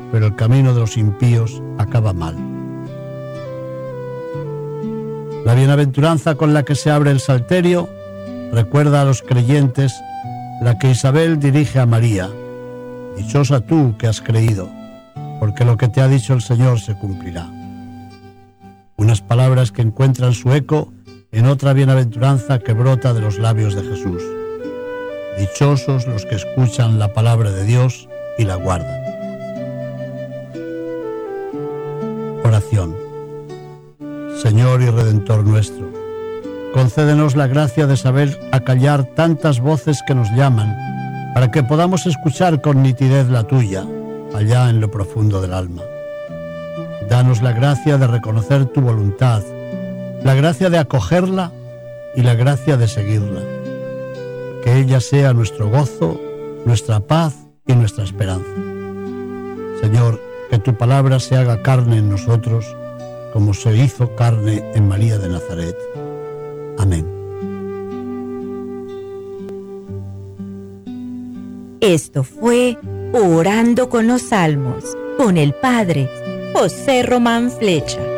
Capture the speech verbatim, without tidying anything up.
pero el camino de los impíos acaba mal. La bienaventuranza con la que se abre el salterio recuerda a los creyentes la que Isabel dirige a María: dichosa tú que has creído, porque lo que te ha dicho el Señor se cumplirá. Unas palabras que encuentran su eco en otra bienaventuranza que brota de los labios de Jesús: dichosos los que escuchan la palabra de Dios y la guardan. Oración. Señor y Redentor nuestro, concédenos la gracia de saber acallar tantas voces que nos llaman, para que podamos escuchar con nitidez la tuya, allá en lo profundo del alma. Danos la gracia de reconocer tu voluntad, la gracia de acogerla y la gracia de seguirla. Que ella sea nuestro gozo, nuestra paz y nuestra esperanza. Señor, que tu palabra se haga carne en nosotros, como se hizo carne en María de Nazaret. Amén. Esto fue Orando con los Salmos, con el Padre José Román Flecha.